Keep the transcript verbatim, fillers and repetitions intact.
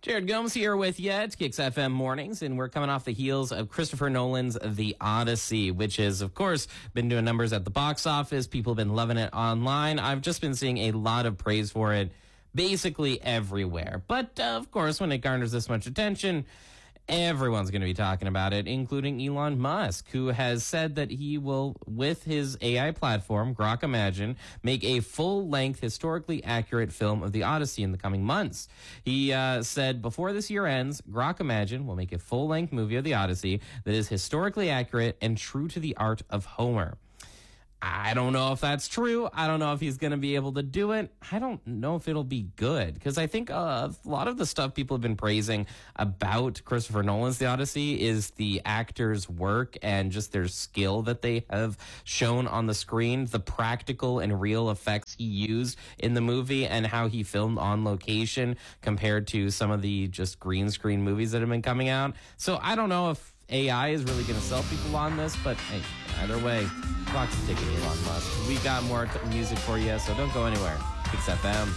Jared Gomes here with you. It's Kicks F M Mornings, and we're coming off the heels of Christopher Nolan's The Odyssey, which has, of course, been doing numbers at the box office. People have been loving it online. I've just been seeing a lot of praise for it basically everywhere. But, uh, of course, when it garners this much attention, everyone's going to be talking about it, including Elon Musk, who has said that he will, with his A I platform, Grok Imagine, make a full-length, historically accurate film of the Odyssey in the coming months. He uh, said, before this year ends, Grok Imagine will make a full-length movie of the Odyssey that is historically accurate and true to the art of Homer. I don't know if that's true. I don't know if he's going to be able to do it. I don't know if it'll be good, because I think uh, a lot of the stuff people have been praising about Christopher Nolan's The Odyssey is the actors' work and just their skill that they have shown on the screen, the practical and real effects he used in the movie, and how he filmed on location compared to some of the just green screen movies that have been coming out. So I don't know if A I is really going to sell people on this, but hey, either way, clock's ticking, Elon Musk. We got more t- music for you, so don't go anywhere. Kicks F M.